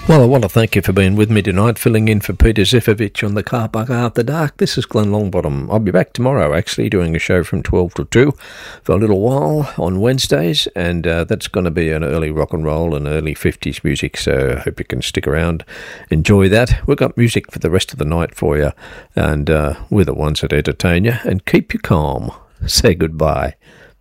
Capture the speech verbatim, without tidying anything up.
Well, I want to thank you for being with me tonight, filling in for Peter Zifovich on the Car Park After Dark. This is Glenn Longbottom. I'll be back tomorrow, actually, doing a show from twelve to two for a little while on Wednesdays, and uh, that's going to be an early rock and roll and early fifties music, so I hope you can stick around, enjoy that. We've got music for the rest of the night for you, and uh, we're the ones that entertain you, and keep you calm. Say goodbye.